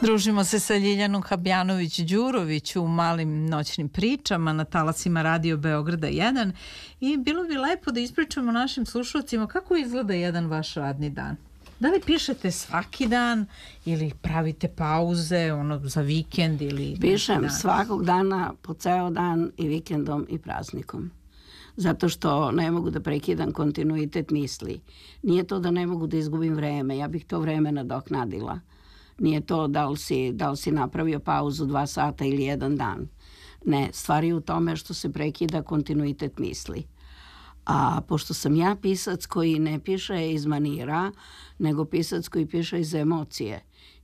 Družimo se sa Ljiljanom Habjanović-Đurović u malim noćnim pričama na talasima Radio Beograda 1 i bilo bi lepo da ispričamo našim slušalcima kako izgleda jedan vaš radni dan. Da li pišete svaki dan ili pravite pauze za vikend ili... Pišem svakog dana po ceo dan i vikendom i praznikom. Zato što ne mogu da prekidam kontinuitet misli. Nije to da ne mogu da izgubim vreme, ja bih to vreme nadoknadila. Nije to da li si napravio pauzu 2 sata ili 1 dan. Ne, stvar je u tome što se prekida kontinuitet misli. A pošto sam ja pisac koji ne piše iz manira, nego pisac koji piše iz emocije